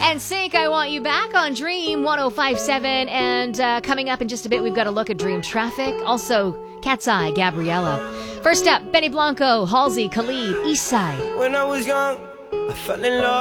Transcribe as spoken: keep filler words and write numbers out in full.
N Sync, I Want You Back on Dream one oh five point seven. And uh, coming up in just a bit, we've got a look at Dream Traffic. Also, Cat's Eye, Gabriella. First up, Benny Blanco, Halsey, Khalid, Eastside. When I was young, I fell in love.